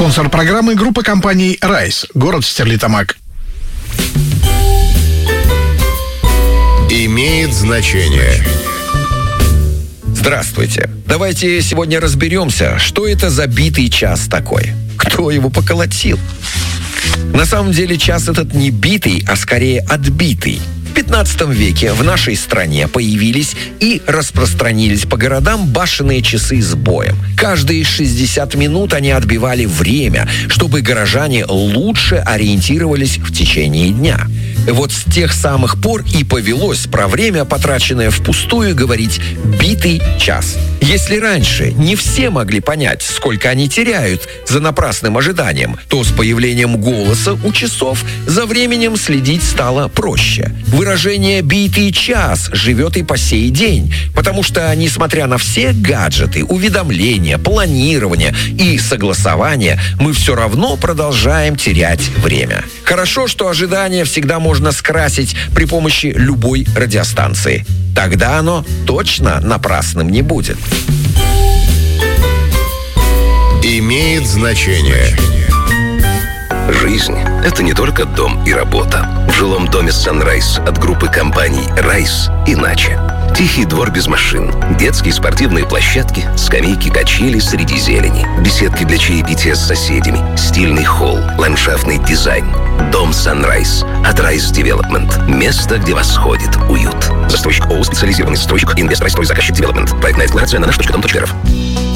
Спонсор программы — группа компаний «Райс», город Стерлитамак. Имеет значение. Здравствуйте. Давайте сегодня разберемся, что это за битый час такой. Кто его поколотил? На самом деле час этот не битый, а скорее отбитый. В 15 веке в нашей стране появились и распространились по городам башенные часы с боем. Каждые 60 минут они отбивали время, чтобы горожане лучше ориентировались в течение дня. Вот с тех самых пор и повелось про время, потраченное впустую, говорить «битый час». Если раньше не все могли понять, сколько они теряют за напрасным ожиданием, то с появлением голоса у часов за временем следить стало проще. Выражение «битый час» живет и по сей день, потому что, несмотря на все гаджеты, уведомления, планирование и согласование, мы все равно продолжаем терять время. Хорошо, что ожидание всегда можно скрасить при помощи любой радиостанции. Тогда оно точно напрасным не будет. Имеет значение. Жизнь – это не только дом и работа. В жилом доме Sunrise от группы компаний «Райс» иначе. Тихий двор без машин, детские спортивные площадки, скамейки, качели среди зелени, беседки для чаепития с соседями, стильный холл, ландшафтный дизайн. Дом Sunrise от Rise Development. Место, где восходит уют. Застройщик ООО «Специализированный застройщик», инвестор, стройзаказчик Development. Проектная декларация на наш.дом.рф.